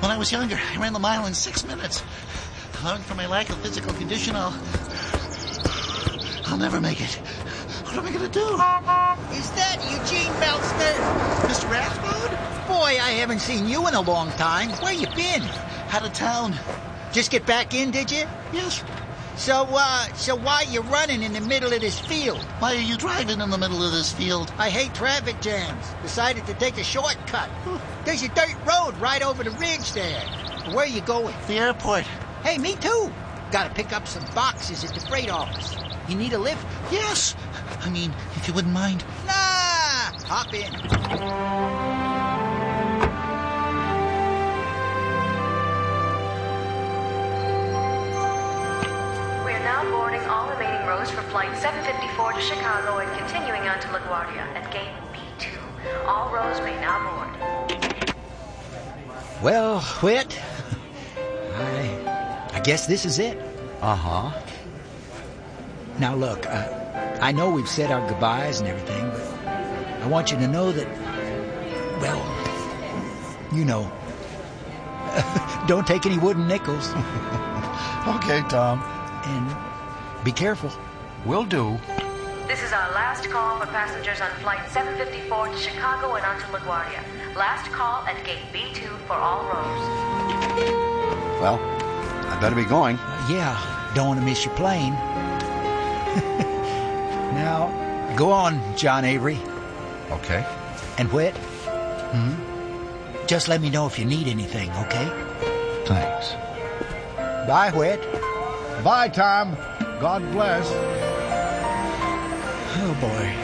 When I was younger, I ran the mile in 6 minutes. Allowing for my lack of physical condition, I'll never make it. What am I going to do? Is that Eugene Meltzner? Mr. Rathbone? Boy, I haven't seen you in a long time. Where you been? Out of town. Just get back in, did you? Yes. So why you running in the middle of this field? Why are you driving in the middle of this field? I hate traffic jams. Decided to take a shortcut. There's a dirt road right over the ridge there. Where are you going? The airport. Hey, me too. Gotta pick up some boxes at the freight office. You need a lift? Yes. I mean, if you wouldn't mind. Nah, hop in. All remaining rows for flight 754 to Chicago and continuing on to LaGuardia at gate B2. All rows may now board. Well, Whit, I guess this is it. Uh-huh. Now look, I know we've said our goodbyes and everything, but I want you to know that, well, you know, don't take any wooden nickels. Okay, Tom. And be careful. Will do. This is our last call for passengers on flight 754 to Chicago and on to LaGuardia. Last call at gate B2 for all rows. Well, I better be going. Yeah, don't want to miss your plane. Now, go on, John Avery. Okay. And Whit? Just let me know if you need anything, okay? Thanks. Bye, Whit. Bye, Tom. God bless. Oh, boy.